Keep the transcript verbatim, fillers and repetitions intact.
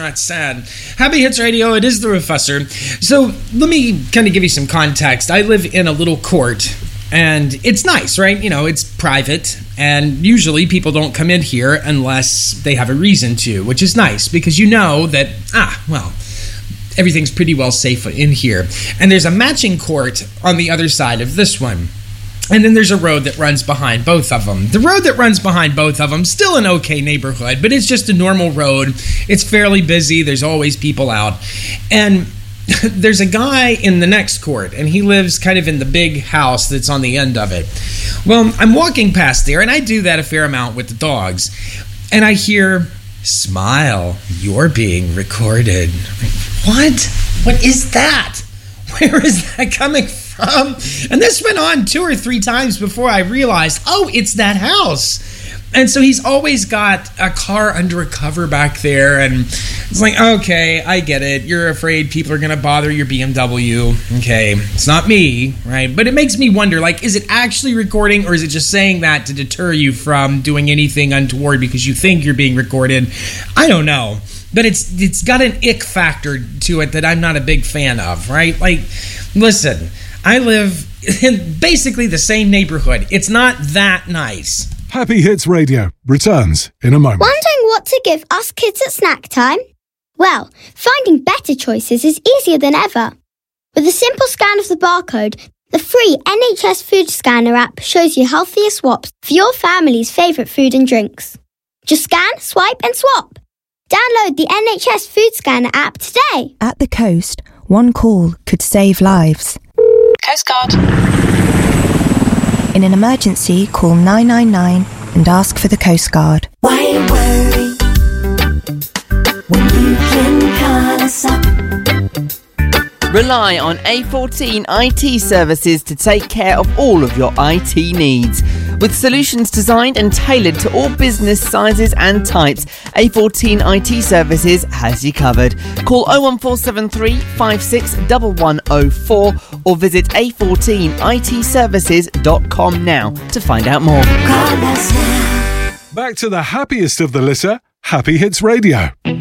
not sad. Happy Hits Radio, it is the Professor. So let me kind of give you some context. I live in a little court, and it's nice, right? You know, it's private, and usually people don't come in here unless they have a reason to, which is nice because you know that, ah, well, everything's pretty well safe in here. And there's a matching court on the other side of this one. And then there's a road that runs behind both of them. The road that runs behind both of them, still an okay neighborhood, but it's just a normal road. It's fairly busy. There's always people out. And there's a guy in the next court, and he lives kind of in the big house that's on the end of it. Well, I'm walking past there, and I do that a fair amount with the dogs. And I hear, "Smile, you're being recorded." What? What is that? Where is that coming from? Um, and this went on two or three times before I realized, oh, it's that house. And so he's always got a car under a cover back there. And it's like, okay, I get it. You're afraid people are going to bother your B M W. Okay, it's not me, right? But it makes me wonder, like, is it actually recording or is it just saying that to deter you from doing anything untoward because you think you're being recorded? I don't know. But it's it's got an ick factor to it that I'm not a big fan of, right? Like, listen, I live in basically the same neighborhood. It's not that nice. Happy Hits Radio returns in a moment. Wondering what to give us kids at snack time? Well, finding better choices is easier than ever. With a simple scan of the barcode, the free N H S Food Scanner app shows you healthier swaps for your family's favourite food and drinks. Just scan, swipe and swap. Download the N H S Food Scanner app today. At the coast, one call could save lives. Coast Guard. In an emergency, call nine nine nine and ask for the Coast Guard. Why worry when you can call us up? Rely on A fourteen I T services to take care of all of your I T needs. With solutions designed and tailored to all business sizes and types, A fourteen I T Services has you covered. Call oh one four seven three, five six one one oh four or visit a fourteen I T services dot com now to find out more. Back to the happiest of the litter, Happy Hits Radio.